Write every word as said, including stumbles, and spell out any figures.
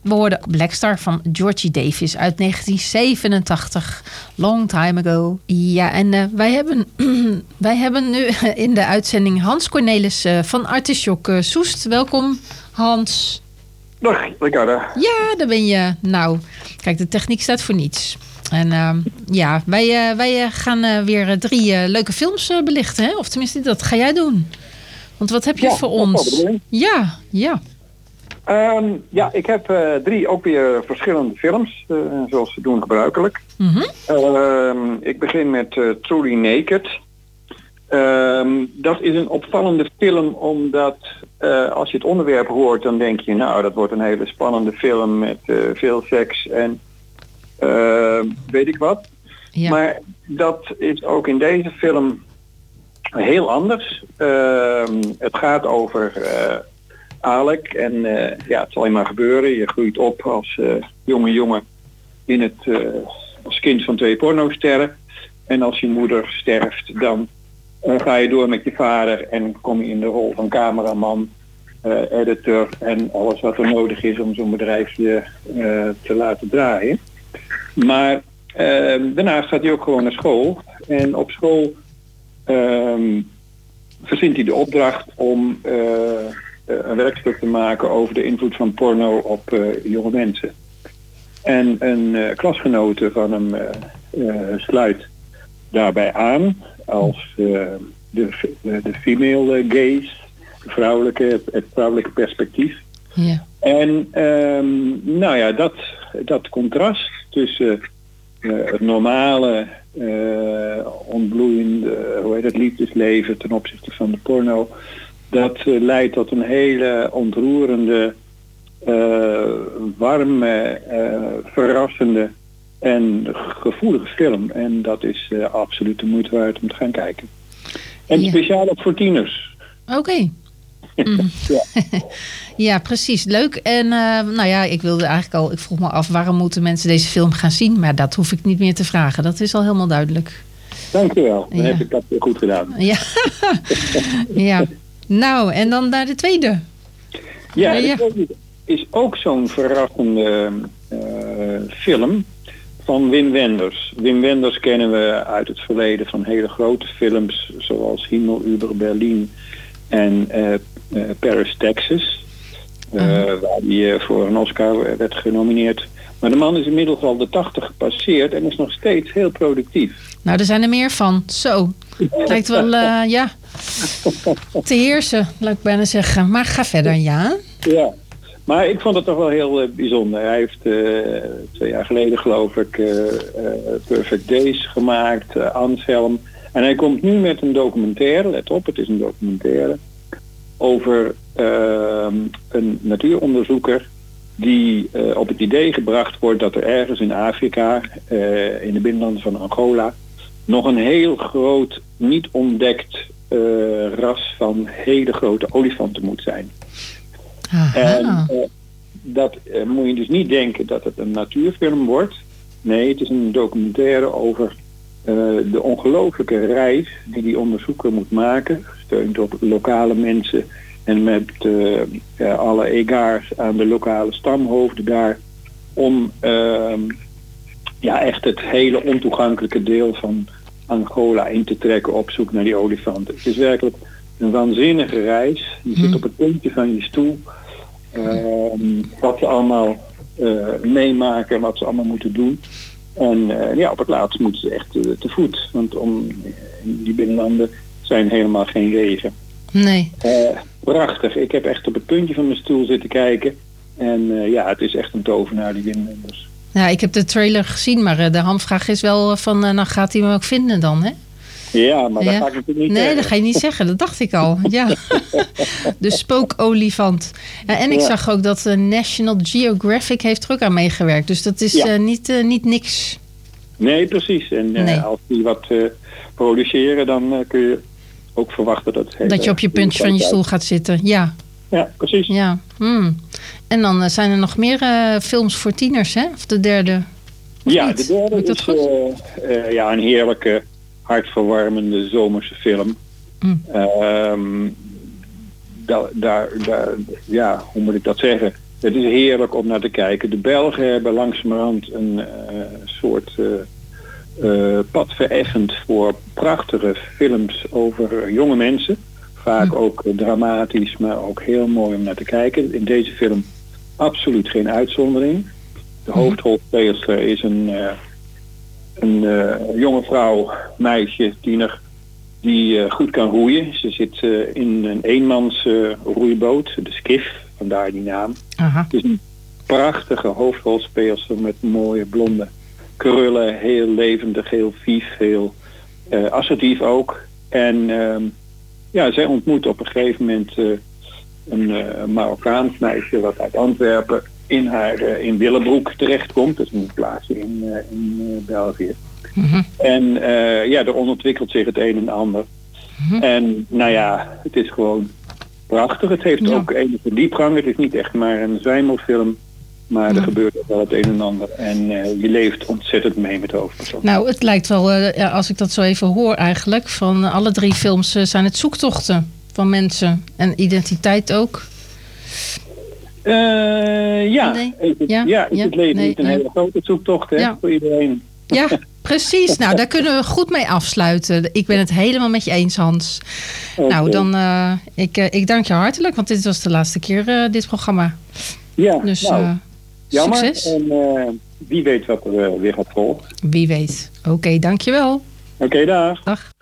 we hoorden Blackstar van Georgie Davis uit negentien zevenentachtig. Long time ago. Ja, en uh, wij, hebben, wij hebben nu in de uitzending Hans Cornelis uh, van Artisjok uh, Soest. Welkom, Hans. Dag, Ricarda. Ja, daar ben je. Nou, kijk, de techniek staat voor niets. En uh, ja, wij, uh, wij uh, gaan uh, weer uh, drie uh, leuke films uh, belichten, hè? Of tenminste, dat ga jij doen. Want wat heb je ja, voor ons? Ja, ja. Um, ja, ik heb uh, drie ook weer verschillende films, uh, zoals ze doen gebruikelijk. Mm-hmm. Uh, ik begin met uh, Truly Naked. Um, dat is een opvallende film omdat uh, als je het onderwerp hoort, dan denk je, nou, dat wordt een hele spannende film met uh, veel seks en uh, weet ik wat. Ja. Maar dat is ook in deze film heel anders. Uh, het gaat over uh, Alec en uh, ja, het zal je maar gebeuren. Je groeit op als uh, jonge jongen in het, uh, als kind van twee pornosterren. En als je moeder sterft, dan uh, ga je door met je vader en kom je in de rol van cameraman, uh, editor en alles wat er nodig is om zo'n bedrijfje uh, te laten draaien. Maar uh, daarnaast gaat hij ook gewoon naar school. En op school um, verzint hij de opdracht om uh, een werkstuk te maken over de invloed van porno op uh, jonge mensen. En een uh, klasgenote van hem uh, uh, sluit daarbij aan als uh, de, de female gaze, de vrouwelijke, het vrouwelijke perspectief. Ja. En um, nou ja, dat, dat contrast tussen uh, het normale, uh, ontbloeiende, hoe heet het, liefdesleven ten opzichte van de porno, dat uh, leidt tot een hele ontroerende, uh, warme, uh, verrassende en gevoelige film. En dat is uh, absoluut de moeite waard om te gaan kijken. En ja. Speciaal ook voor tieners. Oké. Okay. Mm. ja. ja, precies. Leuk. En uh, nou ja, ik wilde eigenlijk al, ik vroeg me af, waarom moeten mensen deze film gaan zien? Maar dat hoef ik niet meer te vragen. Dat is al helemaal duidelijk. Dank je wel. Dan ja. heb ik dat goed gedaan. Ja. ja. Nou, en dan naar de tweede. Ja, ja. de tweede is ook zo'n verrassende uh, film van Wim Wenders. Wim Wenders kennen we uit het verleden van hele grote films zoals Himmel über Berlin en uh, uh, Paris, Texas. Uh, uh-huh. Waar hij uh, voor een Oscar werd genomineerd. Maar de man is inmiddels al de tachtig gepasseerd en is nog steeds heel productief. Nou, er zijn er meer van. Zo. Lijkt wel, uh, ja, te heersen, laat ik bijna zeggen. Maar ga verder, ja. Ja, maar ik vond het toch wel heel uh, bijzonder. Hij heeft uh, twee jaar geleden, geloof ik, uh, uh, Perfect Days gemaakt, uh, Anselm. En hij komt nu met een documentaire, let op, het is een documentaire, over uh, een natuuronderzoeker die uh, op het idee gebracht wordt dat er ergens in Afrika, uh, in de binnenlanden van Angola, nog een heel groot, niet ontdekt uh, ras van hele grote olifanten moet zijn. Aha. En uh, dat uh, moet je dus niet denken dat het een natuurfilm wordt. Nee, het is een documentaire over uh, de ongelooflijke reis die die onderzoeker moet maken, gesteund door lokale mensen en met uh, uh, alle egaars aan de lokale stamhoofden daar, om uh, ja, echt het hele ontoegankelijke deel van Angola in te trekken op zoek naar die olifanten. Het is werkelijk een waanzinnige reis. Je zit op het puntje van je stoel. Uh, wat ze allemaal uh, meemaken en wat ze allemaal moeten doen. En uh, ja, op het laatst moeten ze echt uh, te voet. Want om, in die binnenlanden zijn helemaal geen wegen. Nee. Uh, prachtig. Ik heb echt op het puntje van mijn stoel zitten kijken. En uh, ja, het is echt een tovenaar, die Wim Wenders. Ja, ik heb de trailer gezien, maar uh, de hamvraag is wel van, uh, nou gaat hij me ook vinden dan, hè? Ja, maar dat ja. ga ik natuurlijk niet Nee, zeggen. dat ga je niet zeggen. Dat dacht ik al. Ja. De spookolifant. Ja, en ik ja. zag ook dat uh, National Geographic heeft er ook aan meegewerkt. Dus dat is ja. uh, niet, uh, niet niks. Nee, precies. En uh, nee. als die wat uh, produceren, dan uh, kun je ook verwachten dat... Het dat je op je puntje van je stoel gaat zitten. Ja. Ja, precies. Ja. Hmm. En dan uh, zijn er nog meer uh, films voor tieners, hè? Of de derde? Of ja, niet? de derde is uh, uh, ja, een heerlijke, hartverwarmende zomerse film. Mm. Um, da, daar, daar, ja, hoe moet ik dat zeggen? Het is heerlijk om naar te kijken. De Belgen hebben langzamerhand een uh, soort uh, uh, pad vereffend voor prachtige films over jonge mensen. Vaak ook uh, dramatisch, maar ook heel mooi om naar te kijken. In deze film absoluut geen uitzondering. De hoofdrolspeelster is een, uh, een uh, jonge vrouw, meisje, tiener, die uh, goed kan roeien. Ze zit uh, in een eenmans uh, roeiboot, de Skiff, vandaar die naam. Aha. Het is een prachtige hoofdrolspeelster met mooie blonde krullen, heel levendig, heel vief, heel uh, assertief ook. En uh, ja, zij ontmoet op een gegeven moment uh, een uh, Marokkaans meisje wat uit Antwerpen in haar uh, in Willebroek terechtkomt. Dat is een plaatsje in, uh, in uh, België. Mm-hmm. En uh, ja, er ontwikkelt zich het een en ander. Mm-hmm. En nou ja, het is gewoon prachtig. Het heeft ja. ook enige diepgang. Het is niet echt maar een zwijmelfilm. Maar ja. er gebeurt ook wel het een en ander. En uh, je leeft ontzettend mee met de hoofdpersoon. Nou, het lijkt wel, uh, ja, als ik dat zo even hoor eigenlijk, van uh, alle drie films uh, zijn het zoektochten van mensen. En identiteit ook. Uh, ja. Nee. Is het, ja, ja, is ja, het leven nee, niet een nee. hele grote zoektocht hè, ja. voor iedereen. Ja, precies. Nou, daar kunnen we goed mee afsluiten. Ik ben het helemaal met je eens, Hans. Okay. Nou, dan, uh, ik, uh, ik dank je hartelijk, want dit was de laatste keer, uh, dit programma. Ja, dus nou, uh, jammer. Succes. En uh, wie weet wat er uh, weer gaat volgen. Wie weet. Oké, okay, dankjewel. Oké, okay, dag. Dag.